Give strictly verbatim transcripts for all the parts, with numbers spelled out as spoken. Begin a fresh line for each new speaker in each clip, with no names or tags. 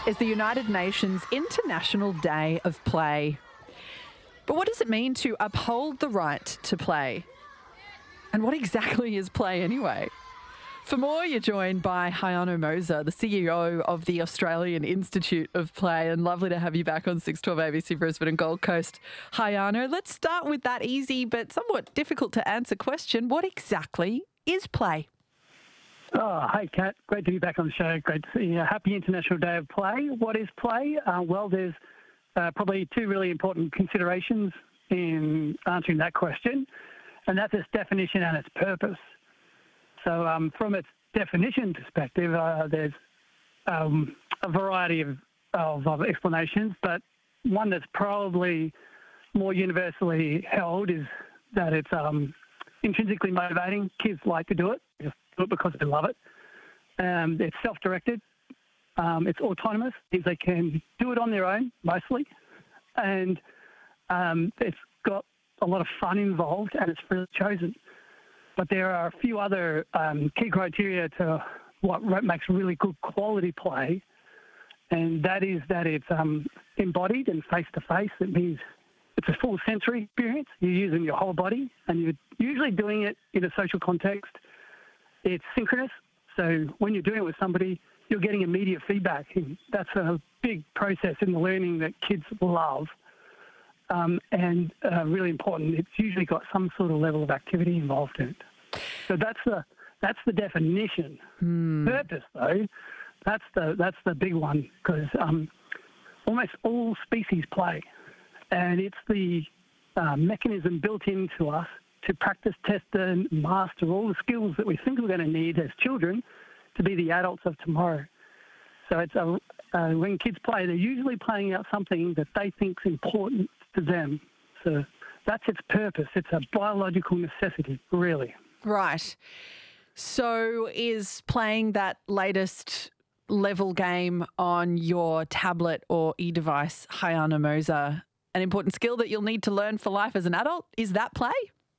is the United Nations International Day of Play. But what does it mean to uphold the right to play? And what exactly is play anyway? For more, you're joined by Hayano Moser, the C E O of the Australian Institute of Play, and lovely to have you back on six twelve A B C Brisbane and Gold Coast. Hayano, let's start with that easy but somewhat difficult to answer question. What exactly is play?
Oh, hey, Kat. Great to be back on the show. Great to see you. Happy International Day of Play. What is play? Uh, well, there's uh, probably two really important considerations in answering that question, and that's its definition and its purpose. So um, from its definition perspective, uh, there's um, a variety of, of, of explanations, but one that's probably more universally held is that it's um, intrinsically motivating. Kids like to do it. Just do it because they love it. Um, it's self-directed. Um, it's autonomous. Means they can do it on their own, mostly. And um, it's got a lot of fun involved, and it's freely chosen. But there are a few other um, key criteria to what makes really good quality play, and that is that it's um, embodied and face-to-face. It means it's a full sensory experience. You're using your whole body, and you're usually doing it in a social context. It's synchronous, so when you're doing it with somebody, you're getting immediate feedback. And that's a big process in the learning that kids love, um, and uh, really important. It's usually got some sort of level of activity involved in it. So that's the that's the definition.
Hmm.
Purpose, though, that's the that's the big one, because um, almost all species play, and it's the uh, mechanism built into us to practice, test, and master all the skills that we think we're going to need as children to be the adults of tomorrow. So it's a, uh, when kids play, they're usually playing out something that they think is important to them. So that's its purpose. It's a biological necessity, really.
Right. So is playing that latest level game on your tablet or e-device, Hayano Moser, an important skill that you'll need to learn for life as an adult? Is that play?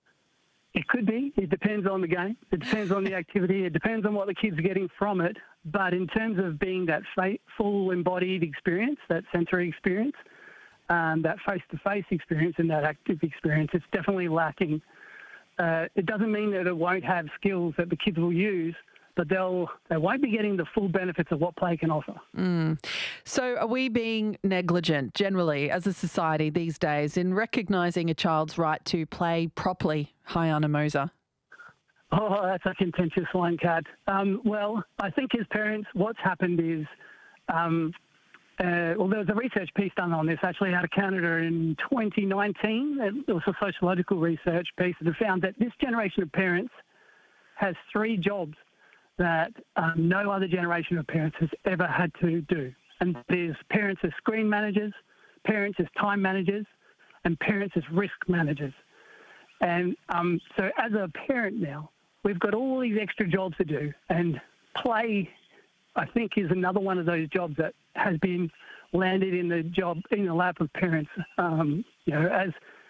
It could be. It depends on the game. It depends on the activity. It depends on what the kids are getting from it. But in terms of being that full embodied experience, that sensory experience, um, that face-to-face experience and that active experience, it's definitely lacking. Uh, it doesn't mean that it won't have skills that the kids will use, but they'll they won't be getting the full benefits of what play can offer.
Mm. So are we being negligent generally as a society these days in recognising a child's right to play properly, Hayano Moser?
Oh, that's a contentious one, Kat. Um, well, I think as parents, what's happened is, um, uh, well, there was a research piece done on this actually out of Canada in twenty nineteen. It was a sociological research piece that found that this generation of parents has three jobs that um, no other generation of parents has ever had to do. And there's parents as screen managers, parents as time managers, and parents as risk managers. And um, so as a parent now, we've got all these extra jobs to do. And play, I think, is another one of those jobs that has been landed in the job, in the lap of parents. Um, you know, as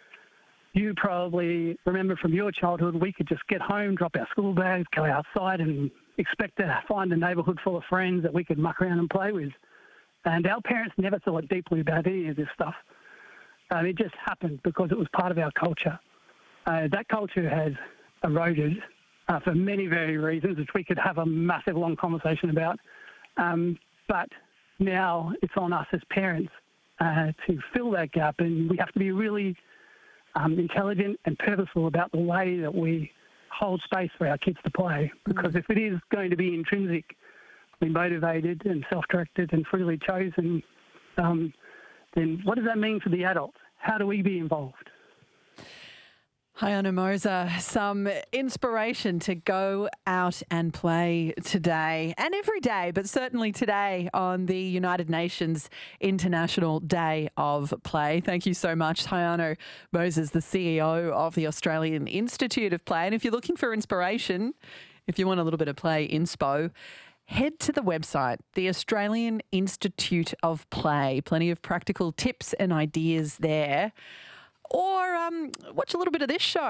you probably remember from your childhood, we could just get home, drop our school bags, go outside and expect to find a neighbourhood full of friends that we could muck around and play with. And our parents never thought deeply about any of this stuff. Um, it just happened because it was part of our culture. Uh, that culture has eroded uh, for many, very reasons, which we could have a massive, long conversation about. Um, but now it's on us as parents uh, to fill that gap, and we have to be really um, intelligent and purposeful about the way that we hold space for our kids to play, because if it is going to be intrinsically motivated and self-directed and freely chosen, um, then what does that mean for the adults? How do we be involved?
Hayano Moser, some inspiration to go out and play today and every day, but certainly today on the United Nations International Day of Play. Thank you so much, Hayano Moser, the C E O of the Australian Institute of Play. And if you're looking for inspiration, if you want a little bit of play inspo, head to the website, the Australian Institute of Play. Plenty of practical tips and ideas there. Or um, watch a little bit of this show.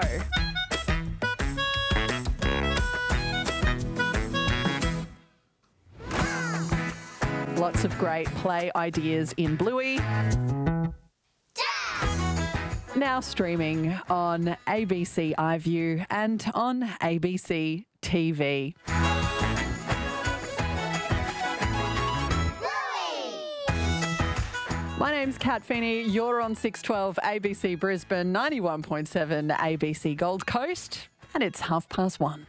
Lots of great play ideas in Bluey. Now streaming on A B C iView and on A B C T V. My name's Kat Feeney. You're on six twelve A B C Brisbane, ninety-one point seven A B C Gold Coast, and it's half past one.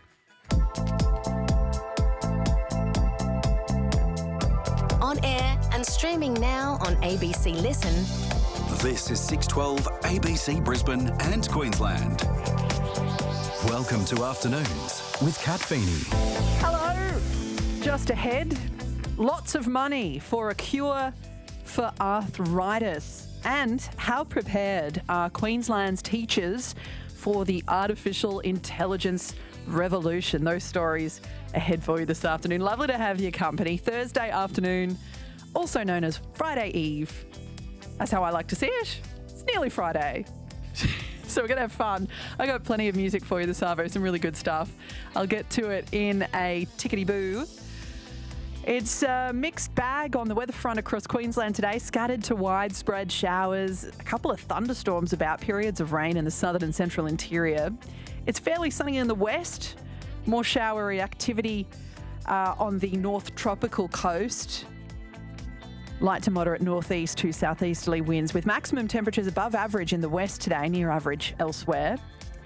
On air and streaming now on A B C Listen.
This is six twelve A B C Brisbane and Queensland. Welcome to Afternoons with Kat Feeney.
Hello. Just ahead, lots of money for a cure for arthritis. And how prepared are Queensland's teachers for the artificial intelligence revolution? Those stories ahead for you this afternoon. Lovely to have your company. Thursday afternoon, also known as Friday Eve. That's how I like to see it. It's nearly Friday. So we're going to have fun. I got plenty of music for you this afternoon, some really good stuff. I'll get to it in a tickety-boo. It's a mixed bag on the weather front across Queensland today, scattered to widespread showers, a couple of thunderstorms about, periods of rain in the southern and central interior. It's fairly sunny in the west, more showery activity uh, on the north tropical coast. Light to moderate northeast to southeasterly winds with maximum temperatures above average in the west today, near average elsewhere.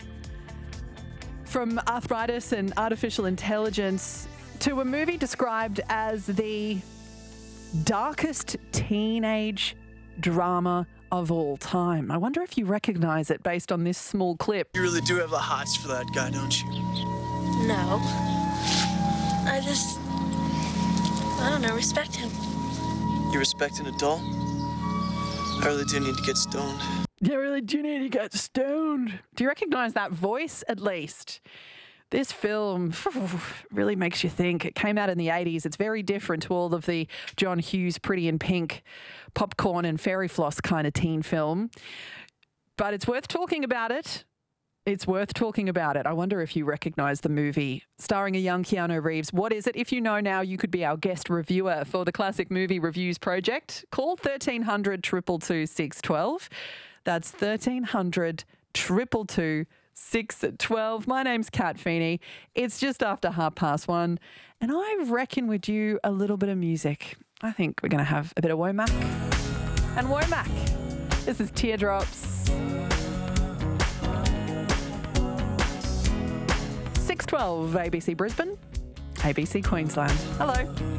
From arthritis and artificial intelligence to a movie described as the darkest teenage drama of all time. I wonder if you recognise it based on this small clip.
You really do have the hots for that guy, don't you?
No. I just, I don't know, respect him.
You respect an adult? I really do need to get stoned.
You really do need to get stoned. Do you recognise that voice at least? This film really makes you think. It came out in the eighties. It's very different to all of the John Hughes Pretty in Pink popcorn and fairy floss kind of teen film. But it's worth talking about it. It's worth talking about it. I wonder if you recognise the movie starring a young Keanu Reeves. What is it? If you know now, you could be our guest reviewer for the Classic Movie Reviews Project. Call thirteen hundred, two two two, six one two. That's thirteen hundred, two two two, six one two. My name's Kat Feeney. It's just after half past one, and I reckon we're due a little bit of music. I think we're going to have a bit of Womack. And Womack, this is Teardrops. six twelve A B C Brisbane, A B C Queensland. Hello.